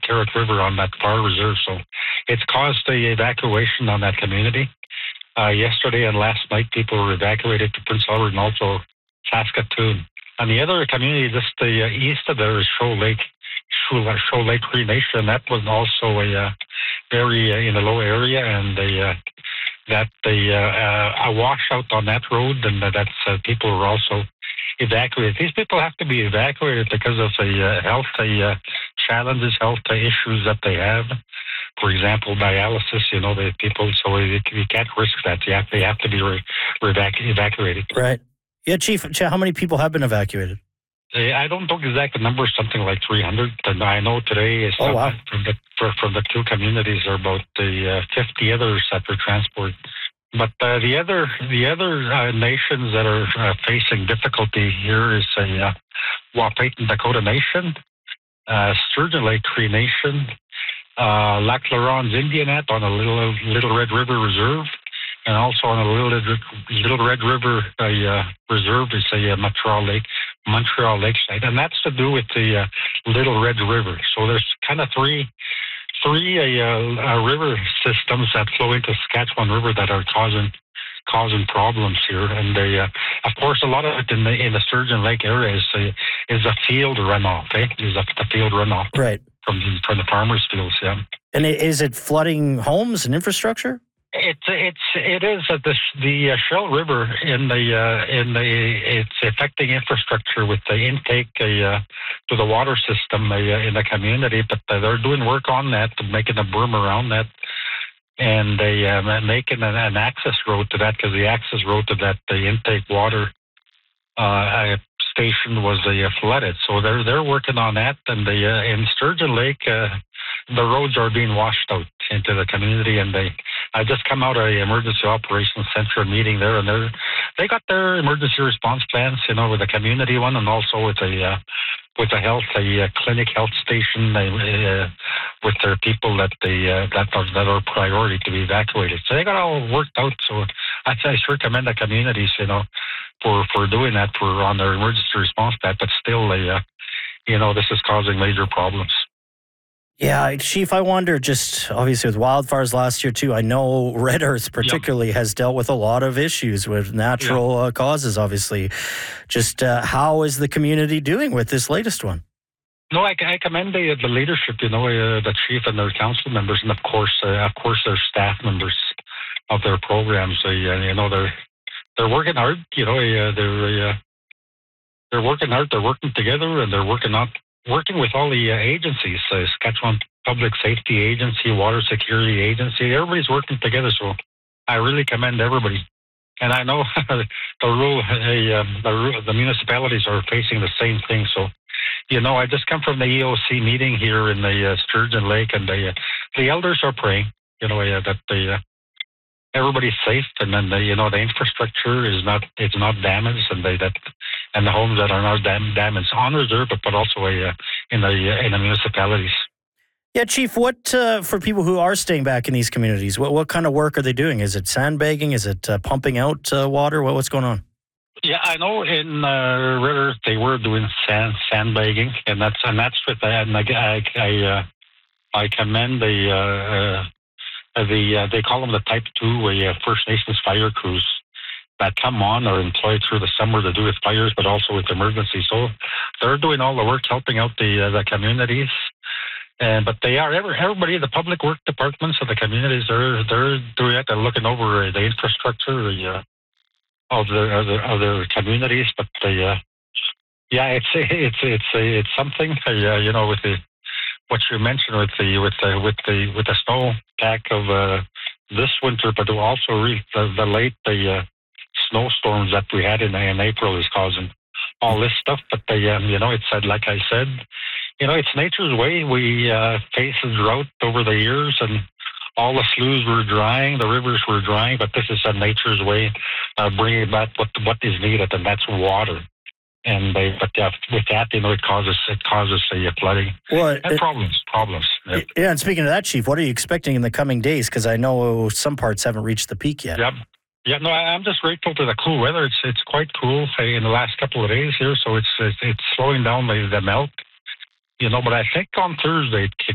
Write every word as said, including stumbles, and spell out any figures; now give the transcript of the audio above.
Carrot River on that far reserve. So it's caused the evacuation on that community. Uh, yesterday and last night, people were evacuated to Prince Albert and also Saskatoon. And the other community just the uh, east of there is Shoal Lake, Shoal, Shoal Lake Cree Nation. That was also a uh, very uh, in a low area, and they, uh, that the uh, uh, a washout on that road, and that's uh, people were also evacuated. These people have to be evacuated because of the uh, health uh, challenges, health issues that they have. For example, dialysis, you know, the people, so you can't risk that. You have, they have to be re- re- evacuated. Right. Yeah, Chief, how many people have been evacuated? I don't know the exact number, something like three hundred. And I know today is oh, wow. from, the, for, from the two communities are about the uh, fifty others that were transported. But uh, the other the other uh, nations that are uh, facing difficulty here is a uh, Wahpeton Dakota Nation, uh, Sturgeon Lake Cree Nation, uh, Lac La Ronge Indianette on a little Little Red River Reserve, and also on a Little Little Red River uh, uh, Reserve is a uh, Montreal Lake Montreal Lakeside, and that's to do with the uh, Little Red River. So there's kind of three. Three uh, uh, river systems that flow into Saskatchewan River that are causing causing problems here, and they, uh, of course, a lot of it in the in the Sturgeon Lake area is uh, is a field runoff. Eh? Is a, the field runoff right from the, from the farmers' fields. Yeah. And is it flooding homes and infrastructure? It's it's it is at the the uh, Shell River in the uh, in the it's affecting infrastructure with the intake uh, to the water system uh, in the community, but uh, they're doing work on that, making a berm around that, and they uh, making an, an access road to that because the access road to that the intake water uh, station was uh, flooded. So they're they're working on that, and the uh, in Sturgeon Lake uh, the roads are being washed out into the community, and they. I just come out of the Emergency Operations Center meeting there, and they they got their emergency response plans, you know, with the community one, and also with a uh, with a health a uh, clinic health station uh, with their people that they uh, that are that are priority to be evacuated. So they got all worked out. So I, I sure commend the communities, you know, for, for doing that for on their emergency response plan. But still, they, uh, you know, this is causing major problems. Yeah, Chief, I wonder, just obviously with wildfires last year too, I know Red Earth particularly yep. has dealt with a lot of issues with natural yep. uh, causes, obviously. Just uh, how is the community doing with this latest one? No, I, I commend the, the leadership, you know, uh, the chief and their council members, and of course, uh, of course, their staff members of their programs. Uh, you know, they're they're working hard. You know, uh, they're uh, they're working hard. They're working together, and they're working on. Working with all the uh, agencies, uh, Saskatchewan Public Safety Agency, Water Security Agency, everybody's working together. So I really commend everybody. And I know the rule, uh, the, the municipalities are facing the same thing. So, you know, I just come from the E O C meeting here in the uh, Sturgeon Lake, and the uh, the elders are praying, you know, uh, that the uh, everybody's safe, and then the, you know, the infrastructure is not it's not damaged, and they that. And the homes that are not dam- damaged on reserve, but, but also uh, in the uh, in the municipalities. Yeah, Chief. What uh, for people who are staying back in these communities? What what kind of work are they doing? Is it sandbagging? Is it uh, pumping out uh, water? What, what's going on? Yeah, I know in uh, Red Earth they were doing sand sandbagging, and that's and that's with that. And I I I, uh, I commend the uh, uh, the uh, they call them the Type Two uh, First Nations fire crews that come on or employed through the summer to do with fires, but also with emergency. So they're doing all the work, helping out the uh, the communities. And but they are every, everybody, the public work departments of the communities, they're they're doing it. They're looking over the infrastructure the, uh, of the of the of their communities. But the uh, yeah, it's it's it's it's something. Uh, you know, with the what you mentioned with the with the with the with the snowpack of uh, this winter, but also really the, the late the uh, snowstorms that we had in, in April is causing all this stuff. But they, um, you know, it's uh, like I said, you know, it's nature's way. We uh, faced a drought over the years, and all the sloughs were drying, the rivers were drying. But this is a nature's way of bringing back what what is needed, and that's water. And they, but uh, with that, you know, it causes it causes uh, flooding well, and it, problems. Problems. Yeah. yeah. And speaking of that, Chief, what are you expecting in the coming days? Because I know some parts haven't reached the peak yet. Yep. Yeah, no, I'm just grateful to the cool weather. It's it's quite cool in the last couple of days here, so it's it's, it's slowing down the, the melt, you know. But I think on Thursday it